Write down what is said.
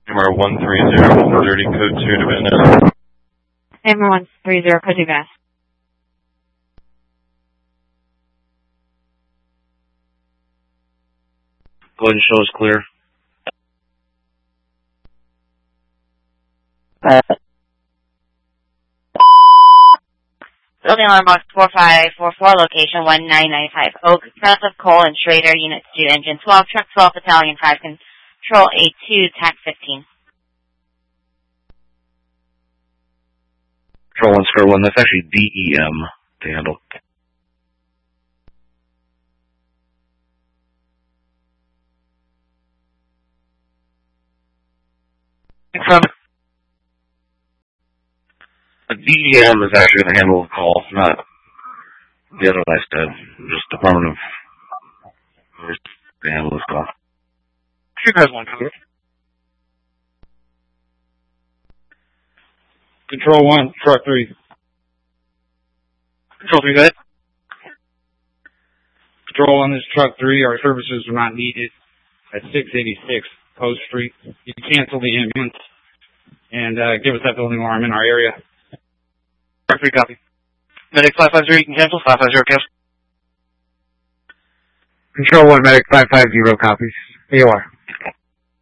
Number 130, 30, code 2 to Van Ness. Number 130, code 2 Van. Go ahead and show us clear. Building alarm box 4544, location 1995. Oak, Progressive Cole and Schrader, Unit 2, Engine 12, Truck 12, Battalion 5, Control A2, TAC 15. Control 1, Square 1, that's actually DEM to handle. Confirm. A DEM is actually going to handle the call, not the other ISTED. Just Department of to handle this call. Two guys, one cover. Control 1, truck 3. Control 3, go ahead. Control 1, this is truck 3. Our services are not needed at 686 Post Street. You can cancel the ambulance and give us that building alarm in our area. Truck 3, copy. Medic 550, you can cancel. 550, cancel. Control 1, Medic 550, copies. AOR.